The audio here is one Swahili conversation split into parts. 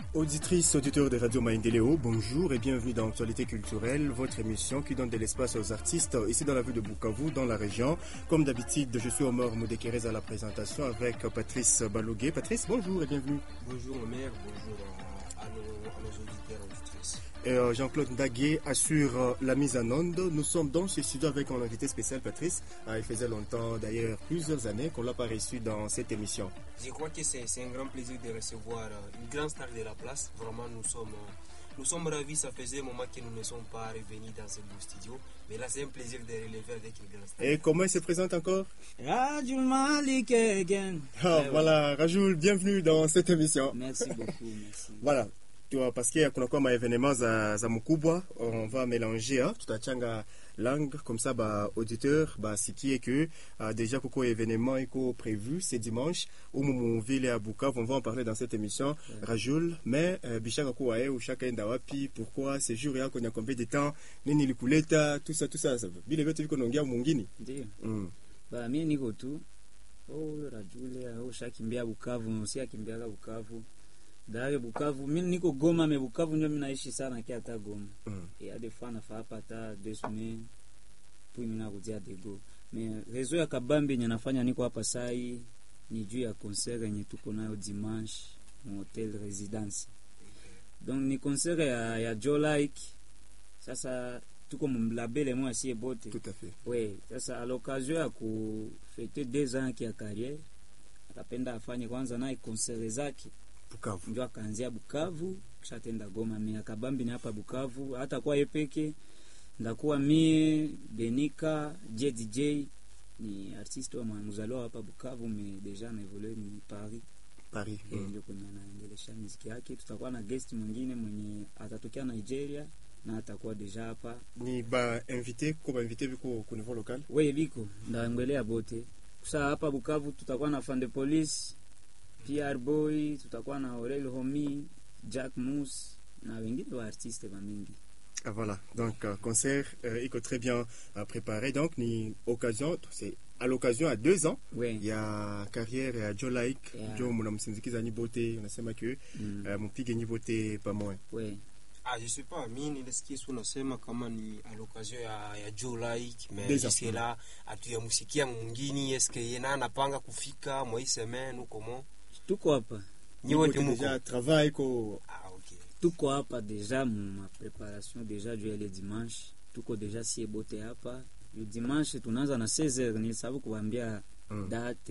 Auditrices, auditeurs de Radio Maendeleo, bonjour et bienvenue dans Actualité culturelle, votre émission qui donne de l'espace aux artistes ici dans la ville de Bukavu, dans la région. Comme d'habitude, je suis Omar Moudekérez à la présentation avec Patrice Balogué. Patrice, bonjour et bienvenue. Bonjour Omer, bonjour à nos auditeurs et auditrices. Et Jean-Claude Ndagué assure la mise en onde. Nous sommes dans ce studio avec un invité spécial, Patrice. Il faisait longtemps, d'ailleurs plusieurs années, qu'on ne l'a pas reçu dans cette émission. Je crois que c'est un grand plaisir de recevoir une grande star de la place. Vraiment, nous sommes ravis. Ça faisait un moment que nous ne sommes pas revenus dans ce beau studio. Mais là, c'est un plaisir de relever avec une grande star. Et comment il se présente encore? Rajoul Malik again. Voilà, Rajoul, bienvenue dans cette émission. Merci beaucoup, merci. Voilà. Parce qu'il y a un événement za mukubwa, on va mélanger tutachanga langue comme ça auditeur ce qui est que déjà beaucoup événement est prévu ce dimanche au moment ville à Bukavu, on va en parler dans cette émission. Rajoul, mais bishaka kwa ou chacun ndawapi, pourquoi ces jours là qu'on a combien de temps nini likuleta tout ça bile vyote viko naongea mwingine ndio mimi niko tu Rajoul au shakimbia Bukavu, si akimbia Bukavu. Dare Bukavu, mimi niko Goma, me Bukavu ndio mimi naishi sana kia hata Goma. Ya des fois na fa hata 2 semaines puis mimi nakuja dego. Mais réseau ya Kabambi nyanafanya niko hapa sai ni juu ya concert yenye tuko nayo dimanche mu hotel Residence. Donc ni concert ya Joe Like. Sasa tuko mlabele moi si bote. Tout à fait. Oui, sasa à l'occasion ya ku fêter 2 ans kia carrière. Akapenda afanye kwanza naye concert zake Bukavu. Ndio akaanzia Bukavu, kisha tenda Goma. Mimi Kabambi ni hapa Bukavu, hata kwa yepeke ndakuwa mie Benika JDJ ni artiste wa mzaliwa hapa Bukavu, mais déjà na évolué ni Paris. Ndio kuna naendelesha muziki yake. Tutakuwa na guest mwingine mwenye atatokea Nigeria na atakuwa deja hapa. Ni invité biko ku niveau local. Oui, biko ndaangelea bote. Sasa hapa Bukavu tutakuwa na Fan de Police, PR Boy, tutakuwa na Aurel Homi, Jack Mousse na wengine wa artiste mingi. Voilà, donc concert est très bien préparé. Donc ni occasion, c'est à l'occasion à 2 ans. Oui. Il y a carrière à Joe Like, Joe mnamsindikiza ni bote, unasema que mpige ni bote pas moins. Oui. Je sais pas, mimi nilisikia unasema kama ni à l'occasion ya Joe Like, mais jusque là atuyamusikia mwingine, est-ce que yena anapanga kufika moi semaine ou comment? Tuko hapa. Nyote déjà travail ko OK. Tuko hapa déjà ma préparation déjà du le dimanche. Tuko déjà si bote hapa. Le dimanche tunaanza na 16h, ni sababu kuambia date,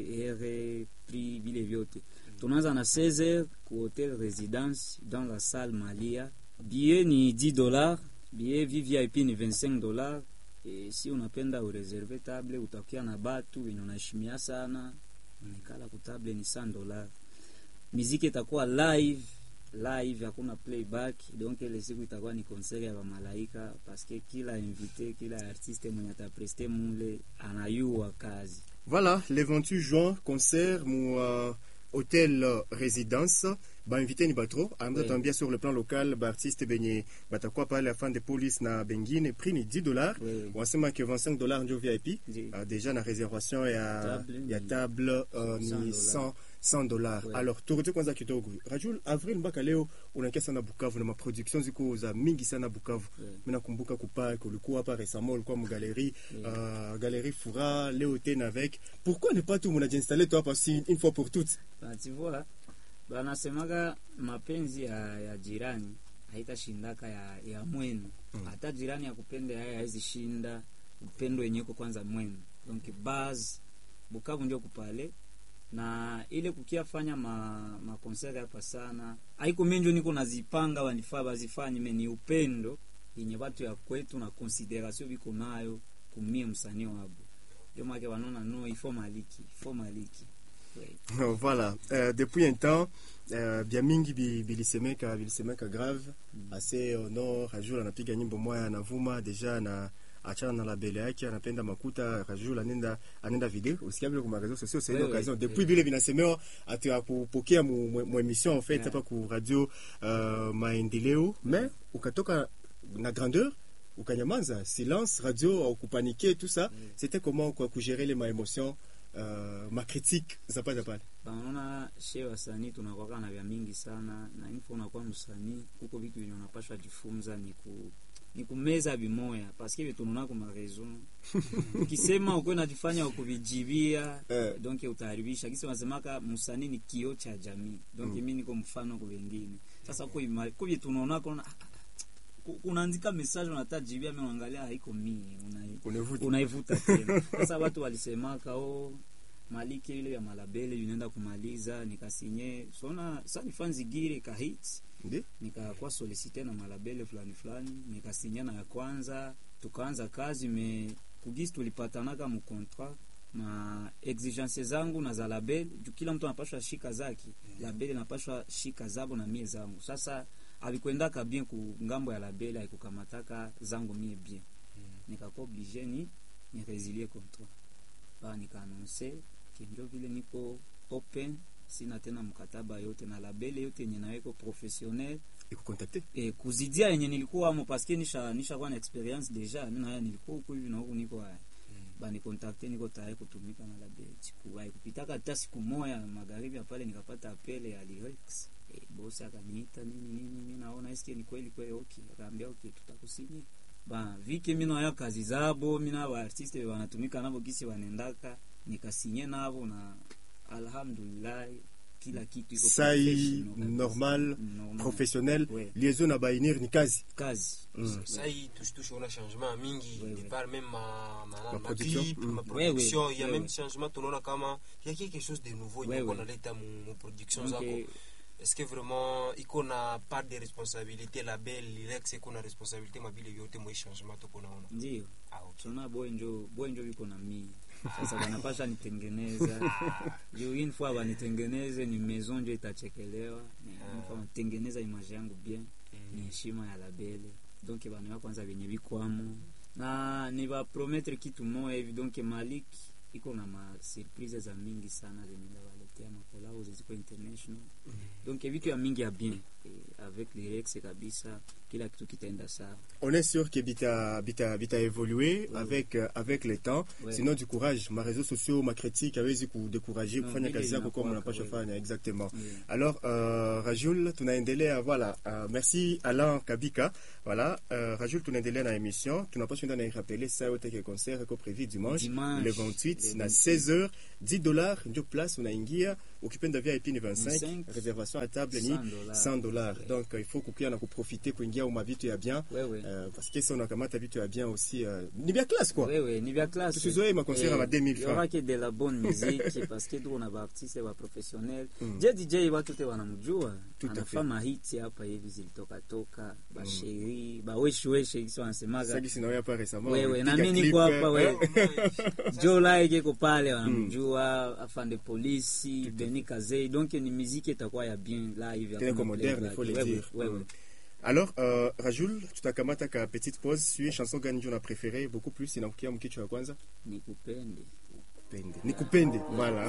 heure, prix vile vyote. Tunaanza na 16h ku hotel Residence dans la salle Malia. Billet ni $10, billet VIP ni $25. Et si unapenda ureserve table utakia na batu wenye unaheshimia sana, unikala kutable ni $100. Muziki itakuwa live, hakuna playback. Donc ile siku itakuwa ni concert ya malaika parce que kila invité, kila artiste mwenye ataprester mule anayua kazi. Voilà, le 28 juin concert mu hôtel Résidence. Invité ni batro, bien sur le plan local, artiste benye batakwa pale la Fan de Police na bengine prix ni $10. Wasema que $25 ndio VIP. Déjà na réservation ya table ni $100. Alors turudi kwanza kidogo. Rajul, avril mpaka leo unakia sana Bukavu na maproduction ziko za mingi sana Bukavu. Mimi nakumbuka kupaka ulikuwa hapa récemment ulikuwa mu galerie galerie Fura leo tena avec. Pourquoi ne pas tout mon installer toi parce une fois pour toutes? Tu vois banasemaga mapenzi ya jirani haitashindaka ya mwenu. Hata jirani ya kupenda haiwezi shinda upendo wenyewe kwanza mwenu. Donc base Bukavu ndio kupale na ile kukiafanya ma concert hapa sana. Haiko menjo niko nazipanga wanifaa bazifanye, mimi ni upendo yenye watu ya kwetu na consideration biko nayo kumie msanii wabo. Ndio maana wanaona no ifo maliki. Voilà, depuis un temps bien mingi bilisemeka grave assez au nord. Rajoul anapiga nyimbo moya anavuma deja na achana na label yake, anapenda makuta. Rajoul anenda video usikiabile kwa réseaux sociaux, c'est une occasion depuis vile vinasemewa ati kupokea mu émission en fait hapa ku radio Maendeleo, mais ukatoka na grandeur ukanyamaza, silence radio, au kupaniquer tout ça. C'était comment quoi gérer les émotions makritique za pale pale. Unaona she wasanii tunakuwa na vya mingi sana, na info unakuwa msanii kuko vitu vinyo unapaswa jifunza ni kumeza bimoya paske vitu unaona kwa raison ukisema uko unajifanya ukuvijibia donc utaharibisha. Kisi wasemaka msanii ni kioo cha jamii, donc mimi niko mfano kwa wengine. Sasa kwa vitu unaona unaandika message unatajibia, mimi unaangalia haiko mimi unaivuta tena. Sasa watu walisemaka Maliki ile ya malabele inaenda kumaliza, nikasinye sona sasa nifanzi gire ka hits nikakuwa solicite na malabele fulani nikasinye na ya kwanza, tukaanza kazi kugisi tulipatanaka mu contrat ma exigence zangu na za label, kila mtu anapaswa shika zake, label anapaswa shika zabo na mie zangu. Sasa alikwenda bien ku ngambo ya label, haikukamataka zangu mie bien, nikakuwa obligé ni résilier contrat. Nikaanonse kinjo vile niko open, sina tena mkataba yote na labele yote yenye naweko professionnel ikukontakte kuzidia yenye nilikuwa amo, paske nisha kwa na experience deja, mimi haya nilikuwa huko hivi na huko niko haya bani contacte, niko tayari kutumika na labele. Sikuwahi kupitaka hata siku moja magharibi pale nikapata apele ya Lyrics, boss akaniita nini mimi naona eske ni kweli okay, akaambia okay tutakusinyia viki mimi na kazi zabo, mimi na artiste wanatumika nabo kisi wanendaka, nikasinye nabo na alhamdulillah kila kitu iko sai normal professionnel. Liaison na bainir ni kazi sai tushona changement mingi de par même ma production, il y a même changement, tunaona kama il y a quelque chose de nouveau qu'on aleta mu production zako. Est-ce que vraiment iko na part de responsabilité label Lyrics, iko na responsabilité mabili yote mwa changement tuko naona? Ndio. Tuna boenjo iko na mimi. Sasa wanapasha nitengeneza. Juu une fois wanitengeneze ni maison ndio itachekelewa. Ni tengeneza image yangu bien. Ni heshima ya label. Donc bana kwanza venye bikwamo. Na ni ba promettre kitu moja hivi, donc Malik iko na ma surprise za mingi sana zenye ndawaletea makolao ziko international. Donc vitu ya mingi ya bien avec Lyrics kabisa, kila kitu kitaenda sawa. On est sûr que bita évoluer avec le temps. Sinon du courage, ma réseaux sociaux, ma critique hawezi kudécourager kufanya kazi yako kama unapaswa fanya exactement. Alors Rajul, tunaendelea voilà. Merci Alain Kabika. Voilà, Rajul, tunaendelea na émission. Tunapaswa ndio na rappeler ça yote que concert ko prévu dimanche le 28 na 16h, $10 ndio place unaingia. Ukipenda VIP ni 25, réservation à table ni $100. Donc il faut kukia na kuprofiter kuingia au mavitu ya bien parce que si on a kamata vitu ya bien aussi ni bien classe quoi. Ni bien classe. Tu sais ma concert à 2000 francs. Il y aura que de la bonne musique parce que on a ba artistes ba professionnels. DJ watu te wanamjua. Anafanya hits hapa hivi zilitoka ba Sheri, ba wesh hizo wanasemaga. Sasa kisi nawe hapa récemment. Na mimi niko hapa Joe Like iko pale wanamjua, Afande Polisi, Benny Kazei, donc ni musique itakuwa ya bien live ya moderne, il faut le dire. Alors Rajul, tutakamata ka petite pause, suivez chanson gani ndio na préféré beaucoup plus inakukia mkicho ya kwanza? Nikupende. Nikupende, voilà.